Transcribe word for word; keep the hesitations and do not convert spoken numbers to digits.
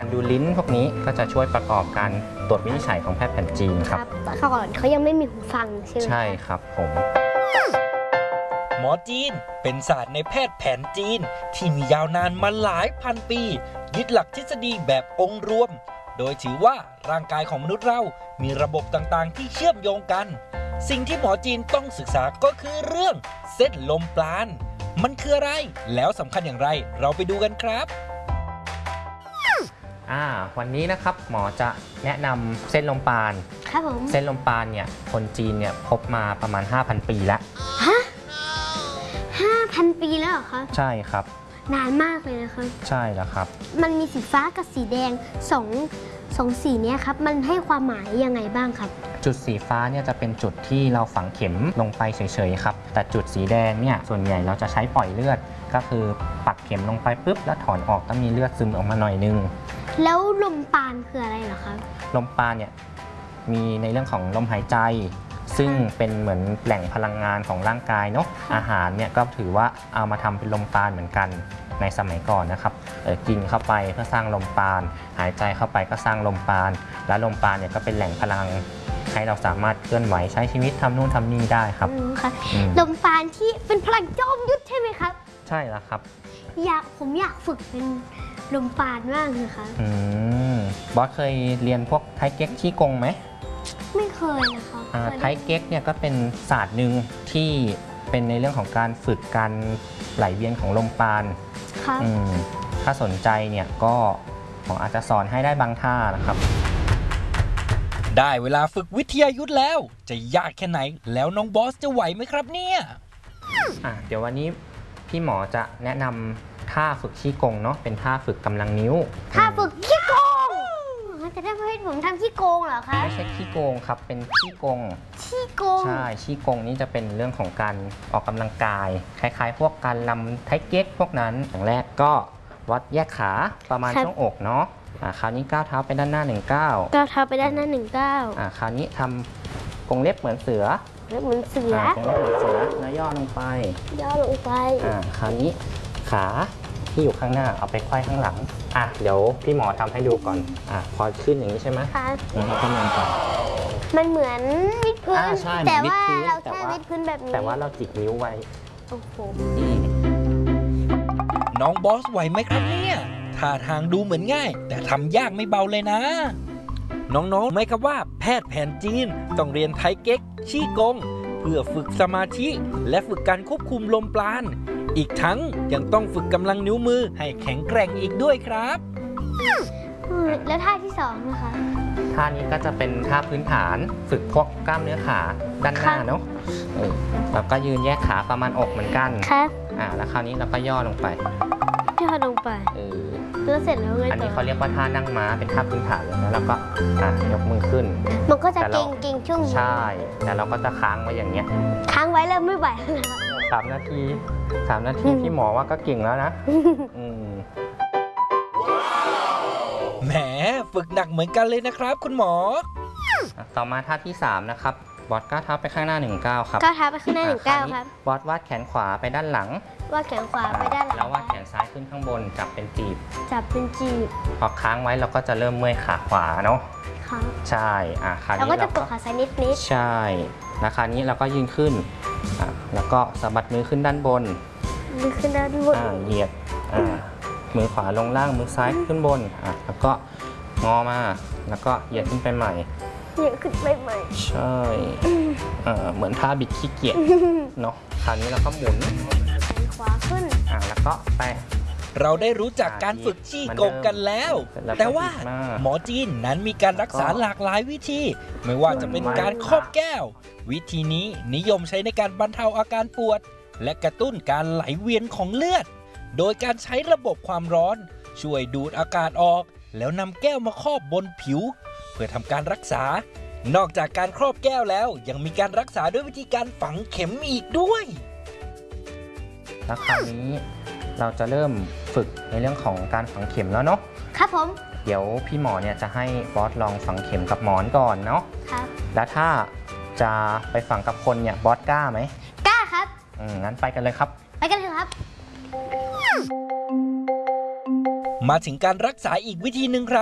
ดูลิ้นพวกนี้ก็จะช่วยประกอบการตรวจวินิจฉัยของแพทย์แผนจีนครับแต่ก่อนเขายังไม่มีหูฟังใช่ไหมใช่ครับผมหมอจีนเป็นศาสตร์ในแพทย์แผนจีนที่มียาวนานมาหลายพันปียึดหลักทฤษฎีแบบองค์รวมโดยถือว่าร่างกายของมนุษย์เรามีระบบต่างๆที่เชื่อมโยงกันสิ่งที่หมอจีนต้องศึกษาก็คือเรื่องเส้นลมปราณมันคืออะไรแล้วสำคัญอย่างไรเราไปดูกันครับอ่าวันนี้นะครับหมอจะแนะนำเส้นลมปราณครับผมเส้นลมปราณเนี่ยคนจีนเนี่ยพบมาประมาณ ห้าพัน ปีแล้วฮะ ห้าพัน ปีแล้วเหรอคะใช่ครับนานมากเลยนะคะใช่แล้วครับมันมีสีฟ้ากับสีแดงสองสองสีนี้ครับมันให้ความหมายยังไงบ้างครับจุดสีฟ้าเนี่ยจะเป็นจุดที่เราฝังเข็มลงไปเฉยๆครับแต่จุดสีแดงเนี่ยส่วนใหญ่เราจะใช้ปล่อยเลือดก็คือปักเข็มลงไปปุ๊บแล้วถอนออกต้องมีเลือดซึมออกมาหน่อยนึงแล้วลมปราณคืออะไรเหรอครับลมปราณเนี่ยมีในเรื่องของลมหายใจซึ่งเป็นเหมือนแหล่งพลังงานของร่างกายเนาะอาหารเนี่ยก็ถือว่าเอามาทำเป็นลมปราณเหมือนกันในสมัยก่อนนะครับกินเข้าไปเพื่อสร้างลมปราณหายใจเข้าไปก็สร้างลมปราณและลมปราณเนี่ยก็เป็นแหล่งพลังให้เราสามารถเคลื่อนไหวใช้ชีวิตทำนู่นทำนี่ได้ครับลมปราณที่เป็นพลังจอมยุทธใช่ไหมครับใช่แล้วครับอยากผมอยากฝึกเป็นลมปราณมากเลยครับอืมบอสเคยเรียนพวกไทเก๊กชี่กงไหมไม่เคยนะคะไทเก๊กเนี่ยก็เป็นศาสตร์หนึ่งที่เป็นในเรื่องของการฝึกการไหลเวียนของลมปราณถ้าสนใจเนี่ยก็หมออาจจะสอนให้ได้บางท่านะครับได้เวลาฝึกวิทยายุทธแล้วจะยากแค่ไหนแล้วน้องบอสจะไหวไหมครับเนี่ยอ่ะเดี๋ยววันนี้พี่หมอจะแนะนำท่าฝึกชี้กงเนาะเป็นท่าฝึกกำลังนิ้วท่าฝึกขี้โกงจะได้ให้ผมทำขี้โกงเหรอคะไม่ใช่ขี้โกงครับเป็นขี้กงขี้โกงใช่ขี้กงนี้จะเป็นเรื่องของการออกกำลังกายคล้ายๆพวกการลำไทเก๊กพวกนั้นอย่างแรกก็วัดแยกขาประมาณช่วงอกเนาะอ่าคราวนี้ก้าวเท้าไปด้านหน้าหนึ่งก้าวก้าวเท้าไปด้านหน้าหนึ่งก้าวอ่าคราวนี้ทำกงเล็บเหมือนเสือเล็บเหมือนเสือกงเล็บเหมือนเสือแล้วย่อลงไปย่อลงไปอ่าคราวนี้ขาที่อยู่ข้างหน้าเอาไปไขว้ข้างหลังอ่ะเดี๋ยวพี่หมอทำให้ดูก่อนอ่ะพอขึ้นอย่างนี้ใช่ไหมค่ะเราทำยังไงก่อนมันเหมือนวิดพื้นแต่ว่าเราแค่วิดพื้นแบบนี้แต่ว่าเราจิกนิ้วไว้โอ้โหน้องบอสไหวไหมครับเนี่ยท่าทางดูเหมือนง่ายแต่ทำยากไม่เบาเลยนะน้องๆไม่ครับว่าแพทย์แผนจีนต้องเรียนไทเก๊กชี่กงเพื่อฝึกสมาธิและฝึกการควบคุมลมปราณอีกทั้งยังต้องฝึกกำลังนิ้วมือให้แข็งแกร่งอีกด้วยครับแล้วท่าที่สองนะคะท่านี้ก็จะเป็นท่าพื้นฐานฝึกพวกกล้ามเนื้อขาด้านหน้าเนาะแล้วก็ยืนแยกขาประมาณอกเหมือนกันครับอ่าแล้วคราวนี้เราก็ย่อลงไปย่อลงไปเออแล้วเสร็จแล้วไงต่ออันนี้เขาเรียกว่าท่านั่งม้าเป็นท่าพื้นฐานเลยนะแล้วก็อ่ายกมือขึ้นมันก็จะเก่งเก่งช่วงใช่แต่เราก็จะค้างไว้อย่างเงี้ยค้างไว้แล้วไม่ไหวแล้วนะสามนาทีสามนาทีพี่หมอว่าก็เก่งแล้วนะแหมฝึกหนักเหมือนกันเลยนะครับคุณหมอต่อมาท่าที่สามนะครับบอสก้าวเท้าไปข้างหน้าหนึ่งก้าวครับก้าวเท้าไปข้างหน้าหนึ่งก้าวครับบอสวาดแขนขวาไปด้านหลังวาดแขนขวาไปด้านหลังแล้ววาดแขนซ้ายขึ้นข้างบนจับเป็นจีบจับเป็นจีบพอค้างไว้เราก็จะเริ่มเมื่อยขาขวาเนาะใช่อ่ะคราวนี้เราก็จะกดขาซ้ายนิดนิดใช่แล้วคราวนี้เราก็ยืนขึ้นอ่ะแล้วก็สะบัดมือขึ้นด้านบนมือขึ้นด้านบนอ่าเหยียดอ่ามือขวาลงล่างมือซ้ายขึ้นบนอ่ะแล้วก็งอมาแล้วก็เหยียดขึ้นไปใหม่เหยียดขึ้นไปใหม่ใช่อ่าเหมือนท่าบิดขี้เกียจเนาะคราวนี้เราก็หมุนขวาขึ้นอ่าแล้วก็ไปเราได้รู้จักการฝึกชี่กงกันแล้วแต่ว่าหมอจีนนั้นมีการรักษาหลากหลายวิธีไม่ว่าจะเป็นการครอบแก้ววิธีนี้นิยมใช้ในการบรรเทาอาการปวดและกระตุ้นการไหลเวียนของเลือดโดยการใช้ระบบความร้อนช่วยดูดอากาศออกแล้วนำแก้วมาครอบบนผิวเพื่อทำการรักษานอกจากการครอบแก้วแล้วยังมีการรักษาด้วยวิธีการฝังเข็มอีกด้วยแล้วคราวนี้เราจะเริ่มฝึกในเรื่องของการฝังเข็มแล้วเนาะครับผมเดี๋ยวพี่หมอเนี่ยจะให้บอสลองฝังเข็มกับหมอนก่อนเนาะครับแล้วถ้าจะไปฝังกับคนเนี่ยบอสกล้าไหมกล้าครับอืมงั้นไปกันเลยครับไปกันเลยครับมาถึงการรักษาอีกวิธีหนึ่งครับ